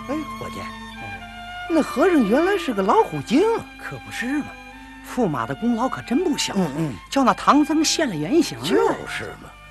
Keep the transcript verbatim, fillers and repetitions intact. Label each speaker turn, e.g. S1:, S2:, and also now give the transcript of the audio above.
S1: 哎，伙计，那和尚原来是个老虎精，
S2: 可不是嘛。驸马的功劳可真不小，
S1: 嗯嗯，
S2: 叫那唐僧现了原形。
S1: 就是嘛。